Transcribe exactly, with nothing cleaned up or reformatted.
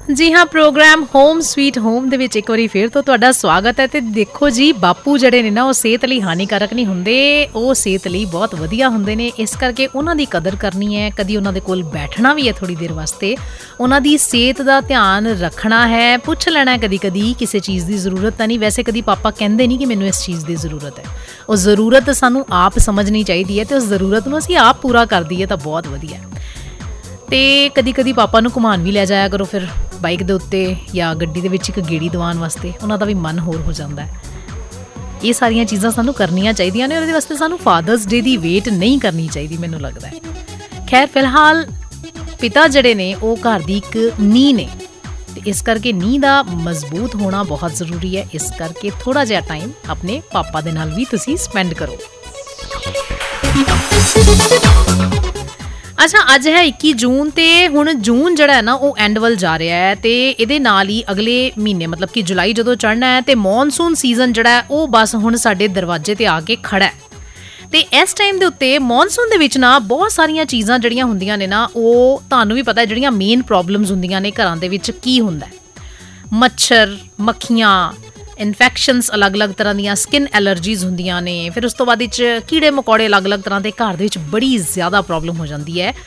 ਜੀ ਹਾਂ, programme home sweet home ਦੇ ਵਿੱਚ ਇੱਕ ਵਾਰੀ ਫਿਰ ਤੋਂ ਤੁਹਾਡਾ ਸਵਾਗਤ ਹੈ। ਤੇ ਦੇਖੋ ਜੀ, ਬਾਪੂ ਜਿਹੜੇ ਨੇ ਨਾ ਉਹ ਸਿਹਤ ਲਈ ਹਾਨੀਕਾਰਕ ਨਹੀਂ ਹੁੰਦੇ, ਉਹ ਸਿਹਤ ਲਈ ਬਹੁਤ ਵਧੀਆ ਹੁੰਦੇ ਨੇ। ਇਸ ਕਰਕੇ ਉਹਨਾਂ ਦੀ ਕਦਰ ਕਰਨੀ ਹੈ, ਕਦੀ ਉਹਨਾਂ ਦੇ ਕੋਲ ਬੈਠਣਾ ਵੀ ਹੈ ਥੋੜ੍ਹੀ ਦੇਰ ਵਾਸਤੇ, ਉਹਨਾਂ ਦੀ ਸਿਹਤ ਦਾ ਧਿਆਨ ਰੱਖਣਾ ਹੈ, ਪੁੱਛ ਲੈਣਾ ਕਦੀ ਕਦੀ ਕਿਸੇ ਚੀਜ਼ ਦੀ ਜ਼ਰੂਰਤ ਤਾਂ ਨਹੀਂ। ਵੈਸੇ ਕਦੀ ਪਾਪਾ ਕਹਿੰਦੇ ਨਹੀਂ ਕਿ ਮੈਨੂੰ ਇਸ ਚੀਜ਼ ਦੀ ਜ਼ਰੂਰਤ ਹੈ, ਉਹ ਜ਼ਰੂਰਤ ਸਾਨੂੰ ਆਪ ਸਮਝਣੀ ਚਾਹੀਦੀ ਹੈ, ਅਤੇ ਉਸ ਜ਼ਰੂਰਤ ਨੂੰ ਅਸੀਂ ਆਪ ਪੂਰਾ ਕਰ ਦਈਏ ਤਾਂ ਬਹੁਤ ਵਧੀਆ। ਅਤੇ ਕਦੀ ਕਦੀ ਪਾਪਾ ਨੂੰ ਘੁਮਾਉਣ ਵੀ ਲੈ ਜਾਇਆ ਕਰੋ ਫਿਰ ਬਾਈਕ ਦੇ ਉੱਤੇ ਜਾਂ ਗੱਡੀ ਦੇ ਵਿੱਚ ਇੱਕ ਗੇੜੀ ਦਿਵਾਉਣ ਵਾਸਤੇ, ਉਹਨਾਂ ਦਾ ਵੀ ਮਨ ਹੋਰ ਹੋ ਜਾਂਦਾ ਹੈ। ਇਹ ਸਾਰੀਆਂ ਚੀਜ਼ਾਂ ਸਾਨੂੰ ਕਰਨੀਆਂ ਚਾਹੀਦੀਆਂ ਨੇ, ਉਹਦੇ ਵਾਸਤੇ ਸਾਨੂੰ ਫਾਦਰਸ ਡੇ ਦੀ ਵੇਟ ਨਹੀਂ ਕਰਨੀ ਚਾਹੀਦੀ, ਮੈਨੂੰ ਲੱਗਦਾ ਹੈ। ਖੈਰ, ਫਿਲਹਾਲ ਪਿਤਾ ਜਿਹੜੇ ਨੇ ਉਹ ਘਰ ਦੀ ਇੱਕ ਨੀਂਹ ਨੇ, ਅਤੇ ਇਸ ਕਰਕੇ ਨੀਂਹ ਦਾ ਮਜ਼ਬੂਤ ਹੋਣਾ ਬਹੁਤ ਜ਼ਰੂਰੀ ਹੈ। ਇਸ ਕਰਕੇ ਥੋੜ੍ਹਾ ਜਿਹਾ ਟਾਈਮ ਆਪਣੇ ਪਾਪਾ ਦੇ ਨਾਲ ਵੀ ਤੁਸੀਂ ਸਪੈਂਡ ਕਰੋ। ਅੱਛਾ, ਅੱਜ ਹੈ ਇੱਕੀ ਜੂਨ, ਅਤੇ ਹੁਣ ਜੂਨ ਜਿਹੜਾ ਹੈ ਨਾ ਉਹ ਐਂਡ ਵੱਲ ਜਾ ਰਿਹਾ ਹੈ, ਅਤੇ ਇਹਦੇ ਨਾਲ ਹੀ ਅਗਲੇ ਮਹੀਨੇ ਮਤਲਬ ਕਿ ਜੁਲਾਈ ਜਦੋਂ ਚੜ੍ਹਨਾ ਹੈ, ਅਤੇ ਮੌਨਸੂਨ ਸੀਜ਼ਨ ਜਿਹੜਾ ਹੈ ਉਹ ਬਸ ਹੁਣ ਸਾਡੇ ਦਰਵਾਜ਼ੇ 'ਤੇ ਆ ਕੇ ਖੜ੍ਹਾ ਹੈ। ਅਤੇ ਇਸ ਟਾਈਮ ਦੇ ਉੱਤੇ ਮੌਨਸੂਨ ਦੇ ਵਿੱਚ ਨਾ ਬਹੁਤ ਸਾਰੀਆਂ ਚੀਜ਼ਾਂ ਜਿਹੜੀਆਂ ਹੁੰਦੀਆਂ ਨੇ ਨਾ, ਉਹ ਤੁਹਾਨੂੰ ਵੀ ਪਤਾ ਜਿਹੜੀਆਂ ਮੇਨ ਪ੍ਰੋਬਲਮਸ ਹੁੰਦੀਆਂ ਨੇ ਘਰਾਂ ਦੇ ਵਿੱਚ ਕੀ ਹੁੰਦਾ, ਮੱਛਰ, ਮੱਖੀਆਂ, ਇਨਫੈਕਸ਼ਨਸ ਅਲੱਗ-ਅਲੱਗ ਤਰ੍ਹਾਂ ਦੀਆਂ, ਸਕਿਨ ਐਲਰਜੀਜ਼ ਹੁੰਦੀਆਂ ਨੇ। ਫਿਰ ਉਸ ਤੋਂ ਬਾਅਦ ਵਿੱਚ ਕੀੜੇ ਮਕੌੜੇ ਅਲੱਗ-ਅਲੱਗ ਤਰ੍ਹਾਂ ਦੇ ਘਰ ਦੇ ਵਿੱਚ ਬੜੀ ਜ਼ਿਆਦਾ ਪ੍ਰੋਬਲਮ ਹੋ ਜਾਂਦੀ ਹੈ।